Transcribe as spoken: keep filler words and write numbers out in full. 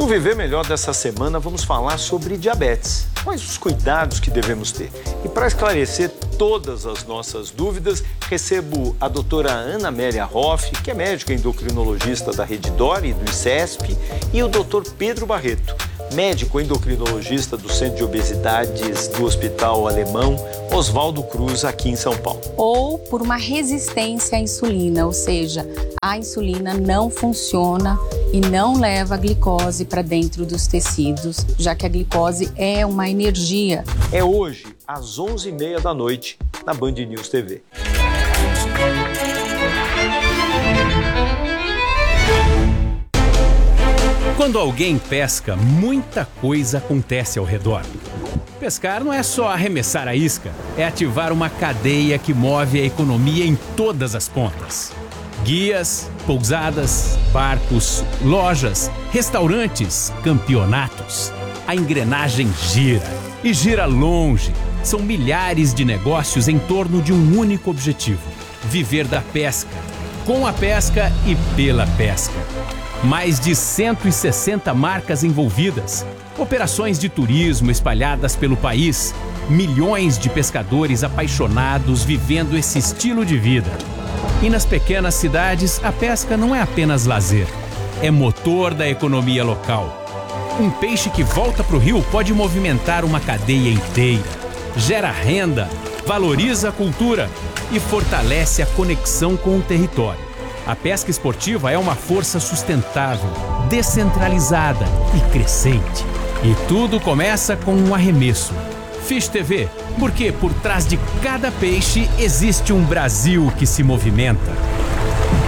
No Viver Melhor dessa semana, vamos falar sobre diabetes. Quais os cuidados que devemos ter? E para esclarecer todas as nossas dúvidas, recebo a doutora Ana Amélia Hoff, que é médica endocrinologista da Rede Dora e do ICESP, e o doutor Pedro Barreto, médico endocrinologista do Centro de Obesidades do Hospital Alemão Oswaldo Cruz, aqui em São Paulo. Ou por uma resistência à insulina, ou seja, a insulina não funciona e não leva a glicose para dentro dos tecidos, já que a glicose é uma energia. É hoje, às onze e meia da noite, na Band News T V. Quando alguém pesca, muita coisa acontece ao redor. Pescar não é só arremessar a isca, é ativar uma cadeia que move a economia em todas as pontas. Guias, pousadas, barcos, lojas, restaurantes, campeonatos. A engrenagem gira e gira longe. São milhares de negócios em torno de um único objetivo: viver da pesca, com a pesca e pela pesca. Mais de cento e sessenta marcas envolvidas, operações de turismo espalhadas pelo país, milhões de pescadores apaixonados vivendo esse estilo de vida. E nas pequenas cidades, a pesca não é apenas lazer, é motor da economia local. Um peixe que volta para o rio pode movimentar uma cadeia inteira, gera renda, valoriza a cultura e fortalece a conexão com o território. A pesca esportiva é uma força sustentável, descentralizada e crescente. E tudo começa com um arremesso. Fish T V, porque por trás de cada peixe existe um Brasil que se movimenta.